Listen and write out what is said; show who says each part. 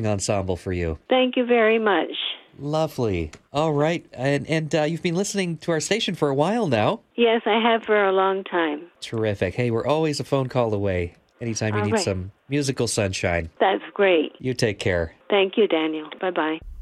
Speaker 1: string ensemble for you.
Speaker 2: Thank you very much.
Speaker 1: Lovely. All right. And you've been listening to our station for a while now.
Speaker 2: Yes, I have for a long time.
Speaker 1: Terrific. Hey, we're always a phone call away anytime you
Speaker 2: All
Speaker 1: need
Speaker 2: right.
Speaker 1: some musical sunshine.
Speaker 2: That's great.
Speaker 1: You take care.
Speaker 2: Thank you, Daniel. Bye-bye.